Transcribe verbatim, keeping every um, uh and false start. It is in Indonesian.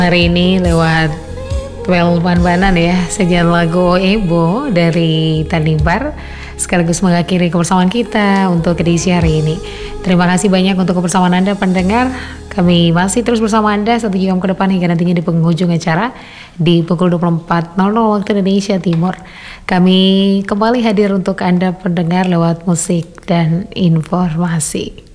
Hari ini lewat Well Ban-Banan ya, sekian lagu Ebo dari Tanibar sekaligus mengakhiri kebersamaan kita untuk edisi hari ini. Terima kasih banyak untuk kebersamaan Anda pendengar. Kami masih terus bersama Anda satu jam ke depan hingga nantinya di penghujung acara di pukul dua puluh empat nol nol waktu Indonesia Timur. Kami kembali hadir untuk Anda pendengar lewat musik dan informasi.